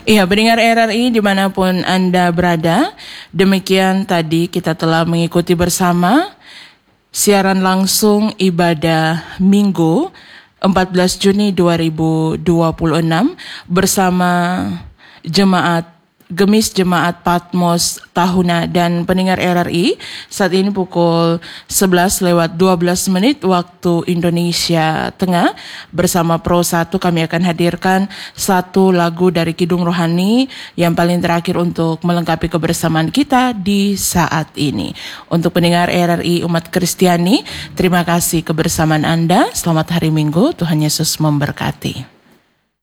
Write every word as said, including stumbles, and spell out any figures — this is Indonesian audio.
Iya, pendengar R R I dimanapun Anda berada, demikian tadi kita telah mengikuti bersama siaran langsung ibadah Minggu empat belas Juni dua ribu dua puluh enam bersama Jemaat Gemis Jemaat Patmos Tahuna. Dan pendengar R R I, saat ini pukul sebelas lewat dua belas menit waktu Indonesia Tengah. Bersama Pro satu kami akan hadirkan satu lagu dari Kidung Rohani yang paling terakhir untuk melengkapi kebersamaan kita di saat ini. Untuk pendengar R R I umat Kristiani, terima kasih kebersamaan Anda. Selamat hari Minggu, Tuhan Yesus memberkati.